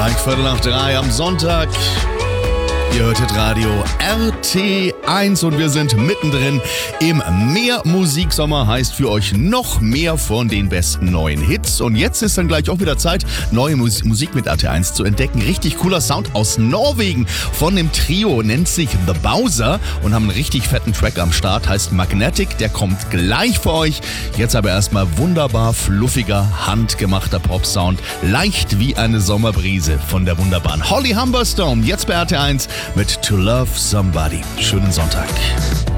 Gleich 2:15 am Sonntag. Ihr hörtet Radio RT1 und wir sind mittendrin im Mehr-Musik-Sommer. Heißt für euch noch mehr von den besten neuen Hits. Und jetzt ist dann gleich auch wieder Zeit, neue Musik mit RT1 zu entdecken. Richtig cooler Sound aus Norwegen von dem Trio, nennt sich The Bowser und haben einen richtig fetten Track am Start, heißt Magnetic. Der kommt gleich für euch. Jetzt aber erstmal wunderbar fluffiger, handgemachter Pop-Sound. Leicht wie eine Sommerbrise von der wunderbaren Holly Humberstone. Jetzt bei RT1 mit To Love Somebody. Schönen Sonntag.